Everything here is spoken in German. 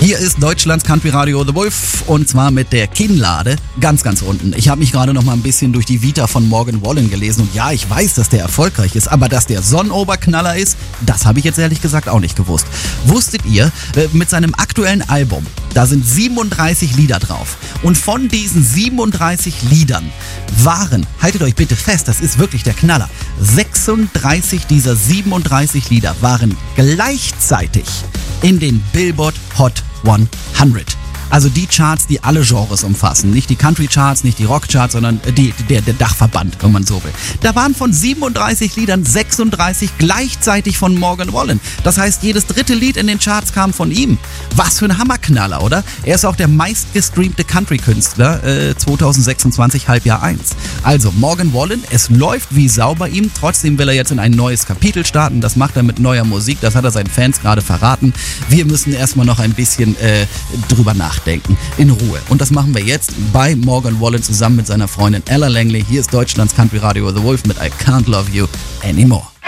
Hier ist Deutschlands Country Radio The Wolf und zwar mit der Kinnlade ganz, ganz unten. Ich habe mich gerade noch mal ein bisschen durch die Vita von Morgan Wallen gelesen und ja, ich weiß, dass der erfolgreich ist, aber dass der Sonnenoberknaller ist, das habe ich jetzt ehrlich gesagt auch nicht gewusst. Wusstet ihr, mit seinem aktuellen Album, da sind 37 Lieder drauf und von diesen 37 Liedern waren, haltet euch bitte fest, das ist wirklich der Knaller, 36 dieser 37 Lieder waren gleichzeitig in den Billboard Hot 100. Also die Charts, die alle Genres umfassen. Nicht die Country-Charts, nicht die Rock-Charts, sondern der Dachverband, wenn man so will. Da waren von 37 Liedern 36 gleichzeitig von Morgan Wallen. Das heißt, jedes dritte Lied in den Charts kam von ihm. Was für ein Hammerknaller, oder? Er ist auch der meistgestreamte Country-Künstler 2026, Halbjahr 1. Also Morgan Wallen, es läuft wie Sau bei ihm. Trotzdem will er jetzt in ein neues Kapitel starten. Das macht er mit neuer Musik. Das hat er seinen Fans gerade verraten. Wir müssen erstmal noch ein bisschen drüber nachdenken. In Ruhe. Und das machen wir jetzt bei Morgan Wallen zusammen mit seiner Freundin Ella Langley. Hier ist Deutschlands Country Radio The Wolf mit I Can't Love You Anymore.